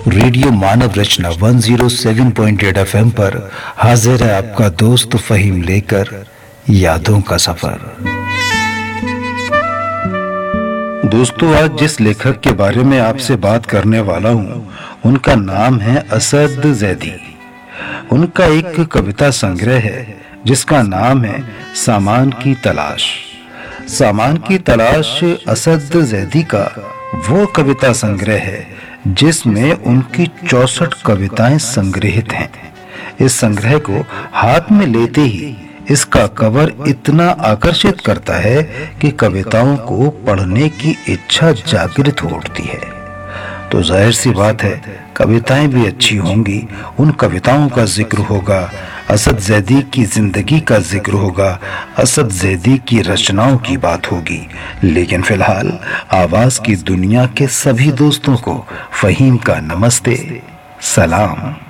Radio मानव रचना 107.8 FM पर हाजिर है आपका दोस्त फहीम लेकर यादों का सफर। दोस्तों, आज जिस लेखक के बारे में आपसे बात करने वाला हूं, उनका नाम है असद जैदी। उनका एक कविता संग्रह है जिसका नाम है सामान की तलाश। सामान की तलाश असद जैदी का वो कविता संग्रह है जिसमें उनकी 64 कविताएं संग्रहित हैं। इस संग्रह को हाथ में लेते ही इसका कवर इतना आकर्षित करता है कि कविताओं को पढ़ने की इच्छा जागृत हो उठती है। तो जाहिर सी बात है, कविताएं भी अच्छी होंगी, उन कविताओं का जिक्र होगा, असद जैदी की जिंदगी का जिक्र होगा, असद जैदी की रचनाओं की बात होगी। लेकिन फिलहाल आवाज की दुनिया के सभी दोस्तों को फहीम का नमस्ते, सलाम।